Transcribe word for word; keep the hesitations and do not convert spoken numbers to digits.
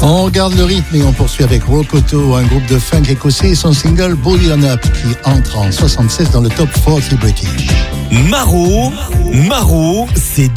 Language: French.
On garde le rythme et on poursuit avec Rokoto, un groupe de funk écossais et son single Bully On Up qui entre en soixante-seize dans le top quarante British. Maro, Maro, c'est